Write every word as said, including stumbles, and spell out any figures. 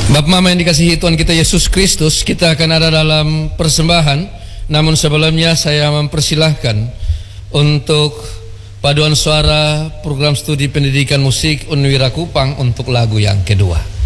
Bapak Mama yang dikasihi Tuhan kita Yesus Kristus, kita akan ada dalam persembahan. Namun sebelumnya saya mempersilahkan untuk paduan suara program studi pendidikan musik Unwira Kupang untuk lagu yang kedua.